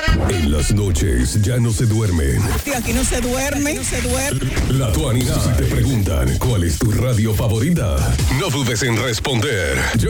En las noches ya no se duermen. Tío, aquí no se duerme, no se duerme. La Tuanina. Si te preguntan cuál es tu radio favorita, no dudes en responder.